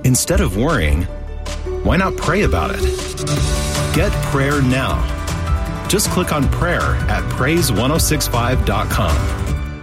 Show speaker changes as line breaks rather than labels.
Instead of worrying, why not pray about it? Get prayer now. Just click on prayer at praise1065.com.